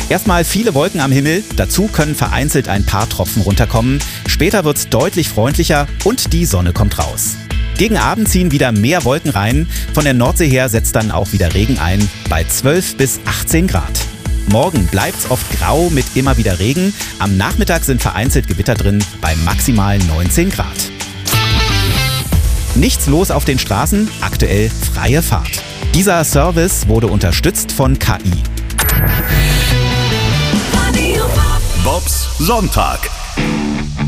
Erstmal viele Wolken am Himmel, dazu können vereinzelt ein paar Tropfen runterkommen. Später wird's deutlich freundlicher und die Sonne kommt raus. Gegen Abend ziehen wieder mehr Wolken rein. Von der Nordsee her setzt dann auch wieder Regen ein, bei 12 bis 18 Grad. Morgen bleibt's oft grau mit immer wieder Regen. Am Nachmittag sind vereinzelt Gewitter drin, bei maximal 19 Grad. Nichts los auf den Straßen, aktuell freie Fahrt. Dieser Service wurde unterstützt von KI. Bobs Sonntag.